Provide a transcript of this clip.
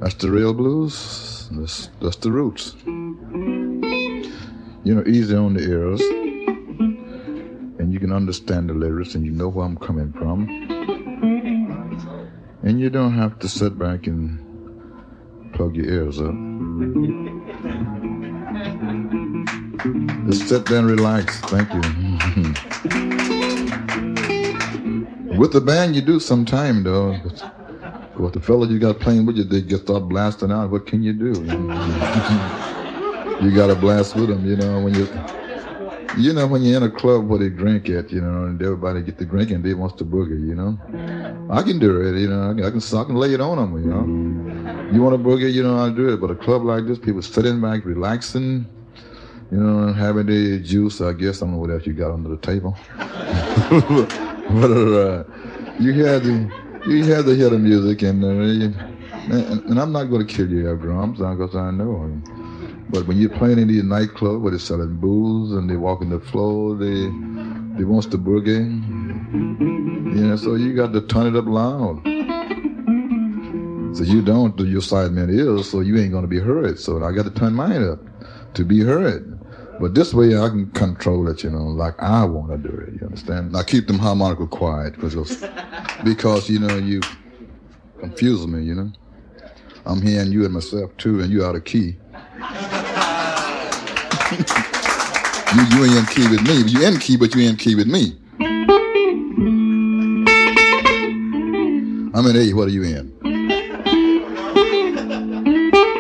That's the real blues. That's the roots. Easy on the ears, and you can understand the lyrics, and you know where I'm coming from. And you don't have to sit back and plug your ears up. Just sit there and relax. Thank you. With the band, you do sometime, though. With the fellas you got playing with you, they just start blasting out. What can you do? You got to blast with them, when when you're in a club where they drink at, and everybody get to drinking, they wants to boogie, I can do it, I can lay it on them, You want to boogie, I'll do it. But a club like this, people sitting back, relaxing, having their juice, I guess. I don't know what else you got under the table. But you had to hear the music, and I'm not going to kill you, drums, because I know. But when you're playing in these nightclubs where they're selling booze and they walking the floor, they wants to boogie. So you got to turn it up loud. So you don't do your sideman is, so you ain't going to be heard. So I got to turn mine up to be heard. But this way I can control it, like I want to do it, you understand? Now keep them harmonicals quiet, because you confuse me, I'm hearing you and myself too, and you out of key. You ain't in key with me. You in key, but you in key with me. I'm in A. What are you in?